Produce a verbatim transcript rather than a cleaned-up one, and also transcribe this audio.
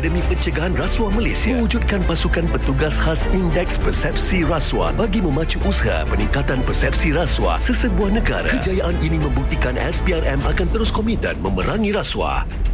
Akademi Pencegahan Rasuah Malaysia mewujudkan pasukan petugas khas Indeks Persepsi Rasuah bagi memacu usaha peningkatan persepsi rasuah sesebuah negara. Kejayaan ini membuktikan S P R M akan terus komited memerangi rasuah.